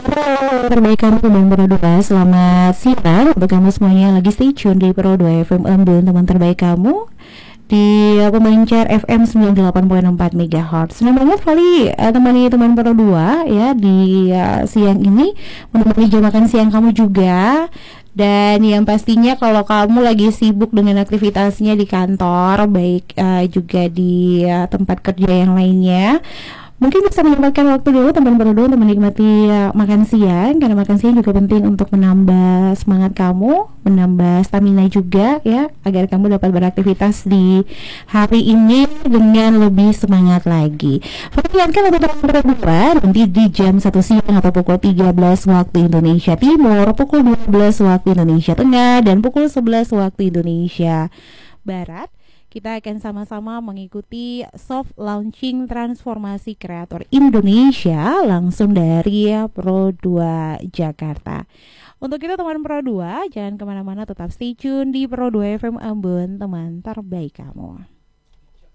Halo, terbaik kamu teman Pro 2. Selamat siang untuk kamu semuanya yang lagi stay tune di Pro 2 FM Ambon, teman terbaik kamu di pemancar FM 98,4 MHz. Senang banget kali temani teman Pro 2 ya di siang ini, menemani jam makan siang kamu juga. Dan yang pastinya kalau kamu lagi sibuk dengan aktivitasnya di kantor, baik juga di tempat kerja yang lainnya, mungkin bisa menyempatkan waktu dulu teman berdua untuk menikmati makan siang, karena makan siang juga penting untuk menambah semangat kamu, menambah stamina juga ya, agar kamu dapat beraktivitas di hari ini dengan lebih semangat lagi. Perhatikan untuk teman berdua nanti di jam 1 siang atau pukul 13 waktu Indonesia Timur, pukul 12 waktu Indonesia Tengah, dan pukul 11 waktu Indonesia Barat, kita akan sama-sama mengikuti soft launching transformasi kreator Indonesia langsung dari Pro 2 Jakarta. Untuk kita teman Pro 2, jangan kemana-mana, tetap stay tune di Pro 2 FM Ambon, teman terbaik kamu.